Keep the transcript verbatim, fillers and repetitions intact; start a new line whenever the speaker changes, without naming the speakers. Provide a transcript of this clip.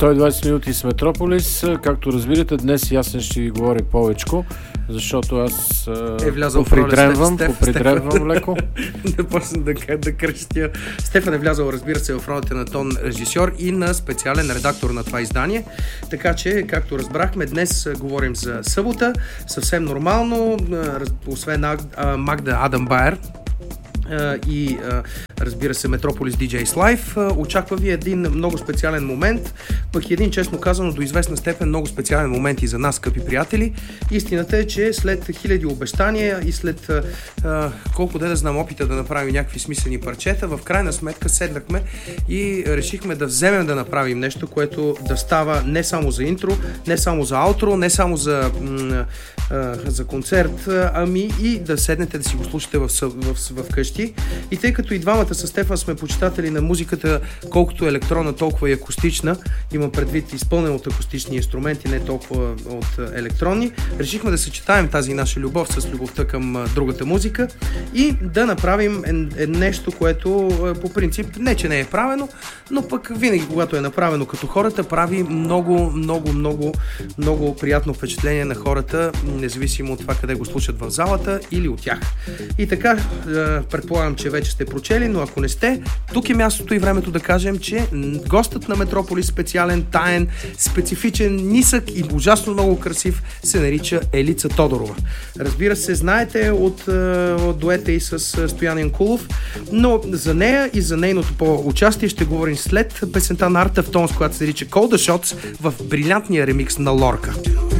сто и двайсет минути с Метрополис. Както разбирате, днес Ясен ще ви говори повечко, защото аз
е
попридревам, попридревам леко.
Да почна да, да кръстя. Стефан е влязъл, разбира се, в ролята на тон режисьор и на специален редактор на това издание. Така че, както разбрахме, днес говорим за събота. Съвсем нормално, освен Магда Адам Байер и разбира се Метрополис ди джейс Live. Очаква ви един много специален момент, пък един, честно казано, до известна степен много специален момент и за нас, скъпи приятели. Истината е, че след хиляди обещания и след а, колко де да знам опита да направим някакви смислени парчета, в крайна сметка седнахме и решихме да вземем да направим нещо, което да става не само за интро, не само за аутро, не само за, м- а, за концерт, ами и да седнете да си го слушате в, в, в, в къщи. И тъй като и двамата с Стефан сме почитатели на музиката, колкото електронна, толкова и акустична, имам предвид изпълнен от акустични инструменти, не толкова от електронни, решихме да съчетаем тази наша любов с любовта към другата музика и да направим е, е нещо, което е, по принцип не че не е правено, но пък винаги когато е направено като хората, прави много, много, много, много приятно впечатление на хората, независимо от това къде го слушат в залата или от тях. И така, е, предполагам, че вече сте прочели, но ако не сте, тук е мястото и времето да кажем, че гостът на Метрополис, специален, таен, специфичен, нисък и ужасно много красив, се нарича Елица Тодорова. Разбира се, знаете от, от дуета и с Стоян Янкулов, но за нея и за нейното по-участие ще говорим след песента на Art of Tones, която се нарича Call the Shots в брилянтния ремикс на Лорка.